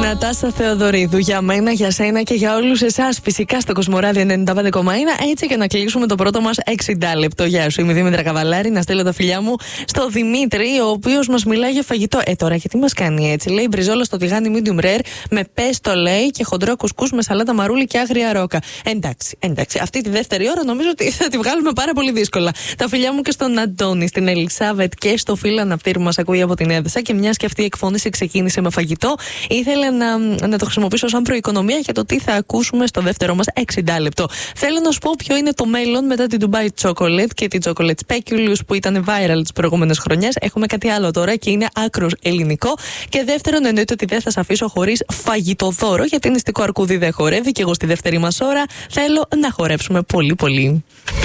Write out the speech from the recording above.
Νατάσα Θεοδωρίδου, για μένα, για σένα και για όλους εσάς. Φυσικά στο Κοσμοράδιο 95,1. Έτσι και να κλείσουμε το πρώτο μας 60 λεπτό. Γεια σου, είμαι η Δήμητρα Καβαλάρη. Να στείλω τα φιλιά μου στο Δημήτρη, ο οποίος μας μιλάει για φαγητό. Τώρα γιατί μας κάνει έτσι? Λέει μπριζόλα στο τηγάνι medium rare με πέστο, λέει, και χοντρό κουσκούς με σαλάτα μαρούλι και άγρια ρόκα. Εντάξει. Αυτή τη δεύτερη ώρα νομίζω ότι θα τη βγάλουμε πάρα πολύ δύσκολα. Τα φιλιά μου και στον Αντώνη, στην Ελισάβετ και στο φίλο Αναπτήρου μας ακούει από την Έδεσα. Και μιας και αυτή η εκφώνηση ξεκίνησε με φαγητό, ήθελα να το χρησιμοποιήσω σαν προοικονομία για το τι θα ακούσουμε στο δεύτερο μας 60 λεπτό. Θέλω να σου πω ποιο είναι το μέλλον μετά την Dubai Chocolate και την Chocolate Speculoos που ήταν viral τις προηγούμενες χρονιές. Έχουμε κάτι άλλο τώρα και είναι άκρος ελληνικό. Και δεύτερον, εννοείται ότι δεν θα σε αφήσω χωρίς φαγητοδώρο, γιατί νηστικό αρκούδι δεν χορεύει. Και εγώ στη δεύτερη μας ώρα θέλω να χορέψουμε πολύ πολύ.